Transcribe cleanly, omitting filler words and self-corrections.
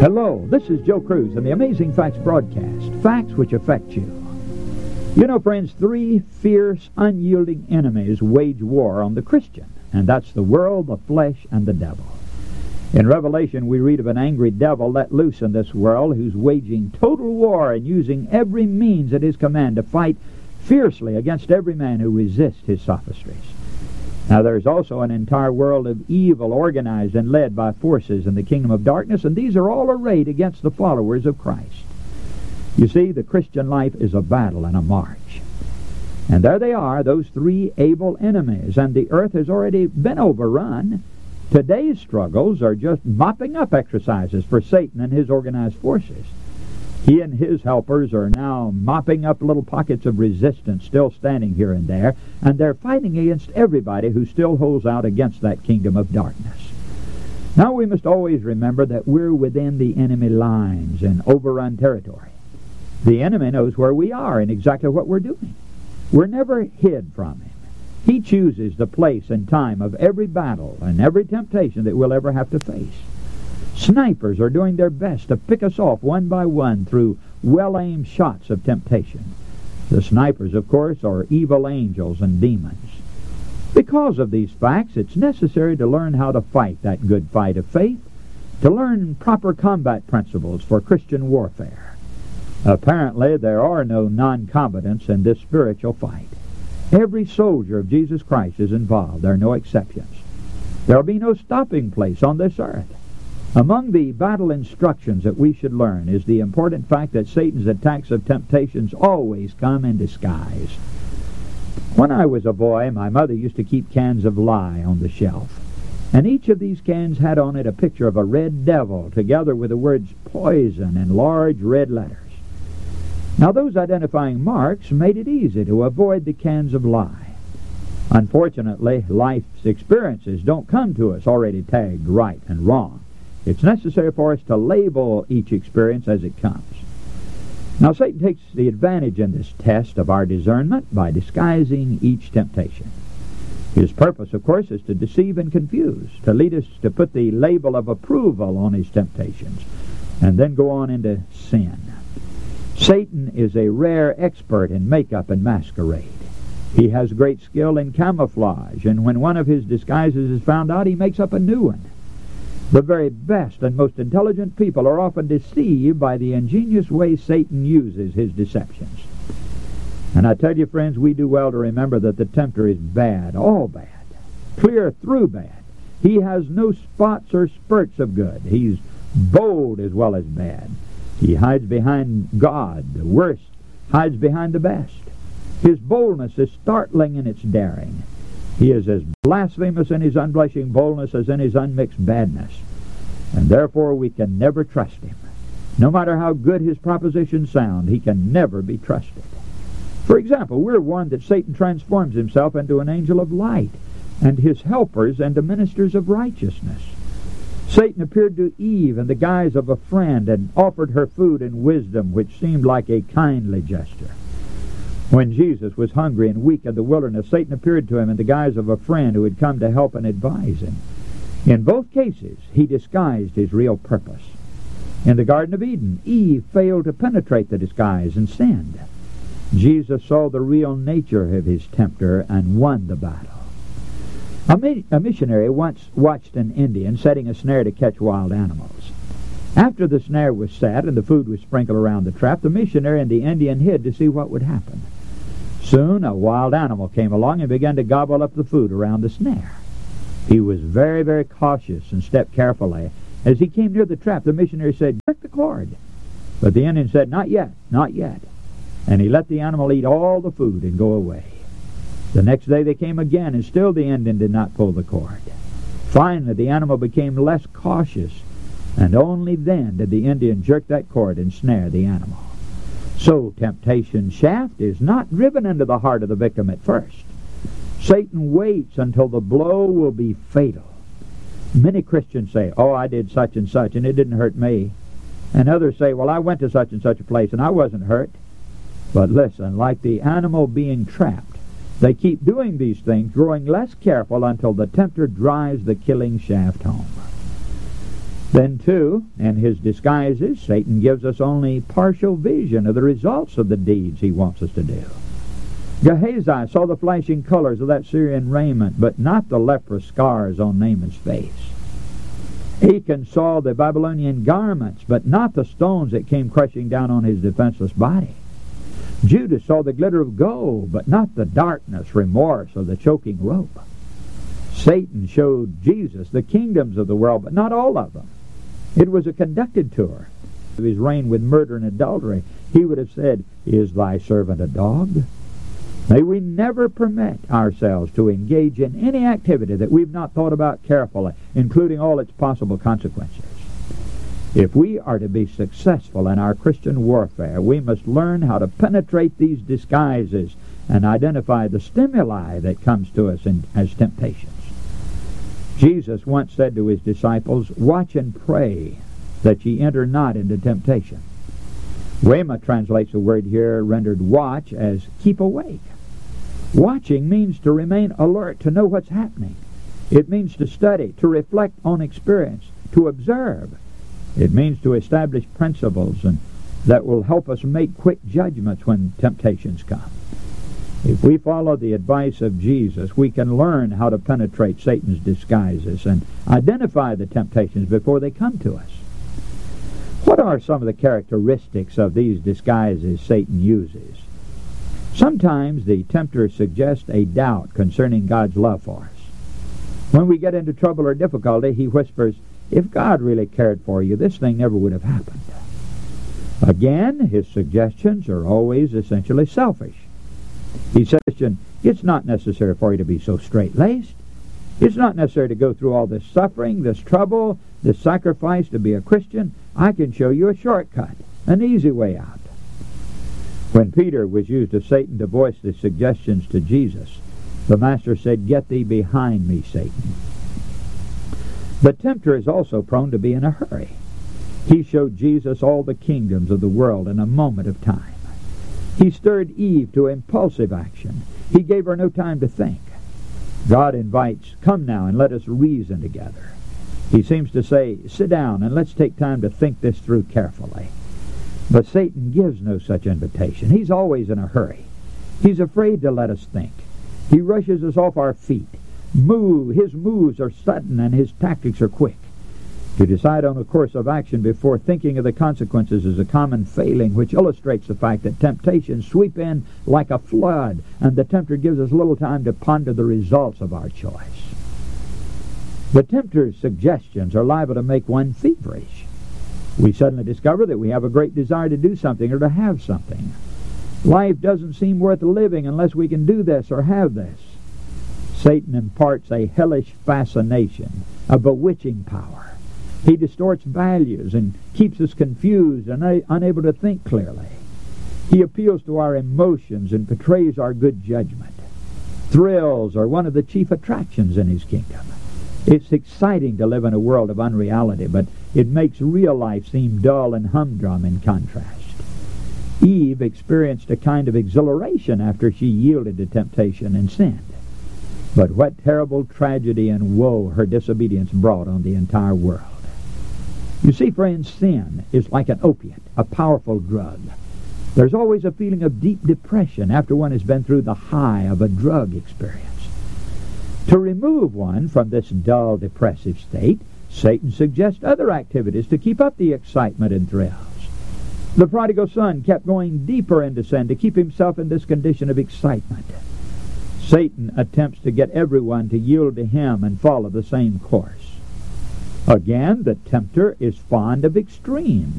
Hello, this is Joe Cruz and the Amazing Facts broadcast, facts which affect you. You know, friends, three fierce, unyielding enemies wage war on the Christian, and that's the world, the flesh, and the devil. In Revelation, we read of an angry devil let loose in this world who's waging total war and using every means at his command to fight fiercely against every man who resists his sophistries. Now, there's also an entire world of evil organized and led by forces in the kingdom of darkness, and these are all arrayed against the followers of Christ. You see, the Christian life is a battle and a march. And there they are, those three able enemies, and the earth has already been overrun. Today's struggles are just mopping up exercises for Satan and his organized forces. He and his helpers are now mopping up little pockets of resistance still standing here and there, and they're fighting against everybody who still holds out against that kingdom of darkness. Now we must always remember that we're within the enemy lines in overrun territory. The enemy knows where we are and exactly what we're doing. We're never hid from him. He chooses the place and time of every battle and every temptation that we'll ever have to face. Snipers are doing their best to pick us off one by one through well-aimed shots of temptation. The snipers, of course, are evil angels and demons. Because of these facts, it's necessary to learn how to fight that good fight of faith, to learn proper combat principles for Christian warfare. Apparently, there are no non-combatants in this spiritual fight. Every soldier of Jesus Christ is involved. There are no exceptions. There will be no stopping place on this earth. Among the battle instructions that we should learn is the important fact that Satan's attacks of temptations always come in disguise. When I was a boy, my mother used to keep cans of lye on the shelf, and each of these cans had on it a picture of a red devil together with the words poison in large red letters. Now, those identifying marks made it easy to avoid the cans of lye. Unfortunately, life's experiences don't come to us already tagged right and wrong. It's necessary for us to label each experience as it comes. Now, Satan takes the advantage in this test of our discernment by disguising each temptation. His purpose, of course, is to deceive and confuse, to lead us to put the label of approval on his temptations, and then go on into sin. Satan is a rare expert in makeup and masquerade. He has great skill in camouflage, and when one of his disguises is found out, he makes up a new one. The very best and most intelligent people are often deceived by the ingenious way Satan uses his deceptions. And I tell you, friends, we do well to remember that the tempter is bad, all bad, clear through bad. He has no spots or spurts of good. He's bold as well as bad. He hides behind God. The worst hides behind the best. His boldness is startling in its daring. He is as blasphemous in his unblushing boldness as in his unmixed badness. And therefore we can never trust him. No matter how good his propositions sound, he can never be trusted. For example, we're warned that Satan transforms himself into an angel of light, and his helpers into ministers of righteousness. Satan appeared to Eve in the guise of a friend and offered her food and wisdom, which seemed like a kindly gesture. When Jesus was hungry and weak in the wilderness, Satan appeared to him in the guise of a friend who had come to help and advise him. In both cases, he disguised his real purpose. In the Garden of Eden, Eve failed to penetrate the disguise and sinned. Jesus saw the real nature of his tempter and won the battle. A missionary once watched an Indian setting a snare to catch wild animals. After the snare was set and the food was sprinkled around the trap, the missionary and the Indian hid to see what would happen. Soon a wild animal came along and began to gobble up the food around the snare. He was very, very cautious and stepped carefully. As he came near the trap, the missionary said, "Jerk the cord." But the Indian said, "Not yet, not yet." And he let the animal eat all the food and go away. The next day they came again, and still the Indian did not pull the cord. Finally, the animal became less cautious, and only then did the Indian jerk that cord and snare the animal. So temptation's shaft is not driven into the heart of the victim at first. Satan waits until the blow will be fatal. Many Christians say, "Oh, I did such and such, and it didn't hurt me." And others say, "Well, I went to such and such a place, and I wasn't hurt." But listen, like the animal being trapped, they keep doing these things, growing less careful until the tempter drives the killing shaft home. Then, too, in his disguises, Satan gives us only partial vision of the results of the deeds he wants us to do. Gehazi saw the flashing colors of that Syrian raiment, but not the leprous scars on Naaman's face. Achan saw the Babylonian garments, but not the stones that came crushing down on his defenseless body. Judas saw the glitter of gold, but not the darkness, remorse, of the choking rope. Satan showed Jesus the kingdoms of the world, but not all of them. It was a conducted tour. Of his reign with murder and adultery, he would have said, "Is thy servant a dog?" May we never permit ourselves to engage in any activity that we've not thought about carefully, including all its possible consequences. If we are to be successful in our Christian warfare, we must learn how to penetrate these disguises and identify the stimuli that comes to us as temptations. Jesus once said to his disciples, "Watch and pray that ye enter not into temptation." Weymouth translates the word here rendered watch as keep awake. Watching means to remain alert, to know what's happening. It means to study, to reflect on experience, to observe. It means to establish principles that will help us make quick judgments when temptations come. If we follow the advice of Jesus, we can learn how to penetrate Satan's disguises and identify the temptations before they come to us. What are some of the characteristics of these disguises Satan uses? Sometimes the tempter suggests a doubt concerning God's love for us. When we get into trouble or difficulty, he whispers, "If God really cared for you, this thing never would have happened." Again, his suggestions are always essentially selfish. He says, "It's not necessary for you to be so straight-laced. It's not necessary to go through all this suffering, this trouble, this sacrifice to be a Christian. I can show you a shortcut, an easy way out." When Peter was used of Satan to voice the suggestions to Jesus, the Master said, "Get thee behind me, Satan." The tempter is also prone to be in a hurry. He showed Jesus all the kingdoms of the world in a moment of time. He stirred Eve to impulsive action. He gave her no time to think. God invites, "Come now and let us reason together." He seems to say, "Sit down and let's take time to think this through carefully." But Satan gives no such invitation. He's always in a hurry. He's afraid to let us think. He rushes us off our feet. His moves are sudden and his tactics are quick. To decide on a course of action before thinking of the consequences is a common failing which illustrates the fact that temptations sweep in like a flood, and the tempter gives us little time to ponder the results of our choice. The tempter's suggestions are liable to make one feverish. We suddenly discover that we have a great desire to do something or to have something. Life doesn't seem worth living unless we can do this or have this. Satan imparts a hellish fascination, a bewitching power. He distorts values and keeps us confused and unable to think clearly. He appeals to our emotions and betrays our good judgment. Thrills are one of the chief attractions in his kingdom. It's exciting to live in a world of unreality, but it makes real life seem dull and humdrum in contrast. Eve experienced a kind of exhilaration after she yielded to temptation and sinned. But what terrible tragedy and woe her disobedience brought on the entire world. You see, friends, sin is like an opiate, a powerful drug. There's always a feeling of deep depression after one has been through the high of a drug experience. To remove one from this dull, depressive state, Satan suggests other activities to keep up the excitement and thrills. The prodigal son kept going deeper into sin to keep himself in this condition of excitement. Satan attempts to get everyone to yield to him and follow the same course. Again, the tempter is fond of extremes.